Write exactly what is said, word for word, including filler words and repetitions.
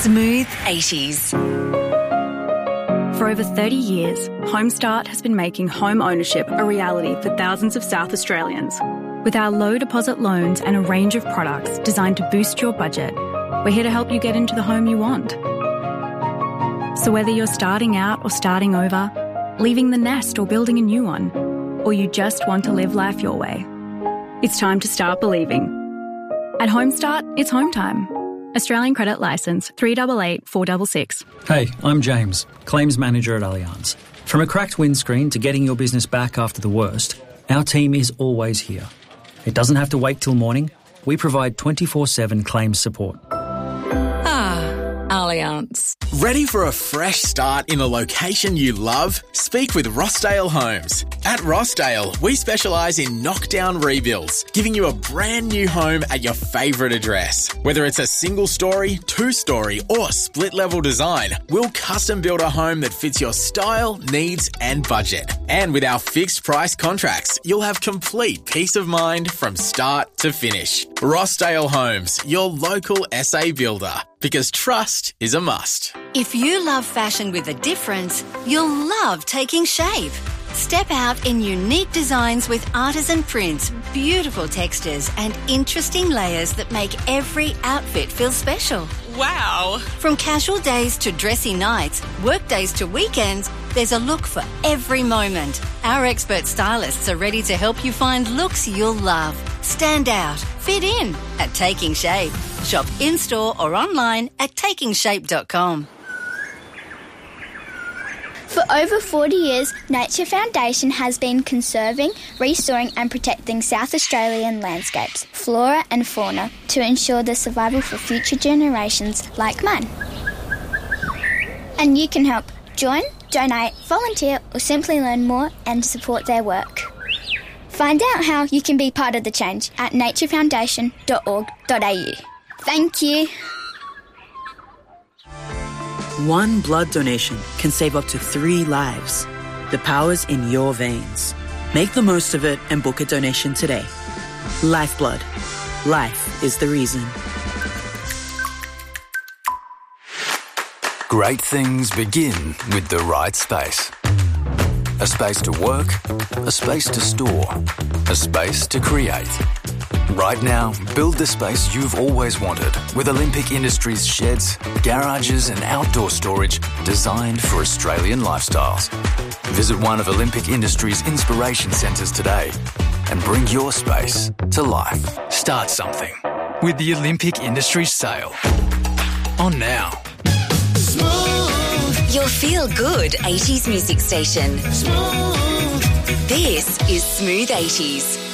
Smooth eighties. For over thirty years, Homestart has been making home ownership a reality for thousands of South Australians. With our low deposit loans and a range of products designed to boost your budget, we're here to help you get into the home you want. So whether you're starting out or starting over, leaving the nest or building a new one, or you just want to live life your way, it's time to start believing. At Homestart, it's home time. Australian Credit Licence three eight eight four six six. Hey, I'm James, Claims Manager at Allianz. From a cracked windscreen to getting your business back after the worst, our team is always here. It doesn't have to wait till morning. We provide twenty-four seven claims support. Ah, Allianz. Ready for a fresh start in a location you love? Speak with Rossdale Homes. At Rossdale, we specialise in knockdown rebuilds, giving you a brand new home at your favourite address. Whether it's a single story, two story or split level design, we'll custom build a home that fits your style, needs and budget. And with our fixed price contracts, you'll have complete peace of mind from start to finish. Rossdale Homes, your local S A builder. Because trust is a must. If you love fashion with a difference, you'll love Taking Shape. Step out in unique designs with artisan prints, beautiful textures and interesting layers that make every outfit feel special. Wow! From casual days to dressy nights, work days to weekends, there's a look for every moment. Our expert stylists are ready to help you find looks you'll love. Stand out, fit in at Taking Shape. Shop in-store or online at taking shape dot com. For over forty years, Nature Foundation has been conserving, restoring and protecting South Australian landscapes, flora and fauna to ensure the survival for future generations like mine. And you can help. Join, donate, volunteer or simply learn more and support their work. Find out how you can be part of the change at nature foundation dot org dot a u. Thank you. One blood donation can save up to three lives. The power's in your veins. Make the most of it and book a donation today. Lifeblood. Life is the reason. Great things begin with the right space. A space to work, a space to store, a space to create. Right now, build the space you've always wanted with Olympic Industries sheds, garages and outdoor storage designed for Australian lifestyles. Visit one of Olympic Industries' inspiration centres today and bring your space to life. Start something with the Olympic Industries sale. On now. Smooth. Your feel-good eighties music station. Smooth. This is Smooth eighties.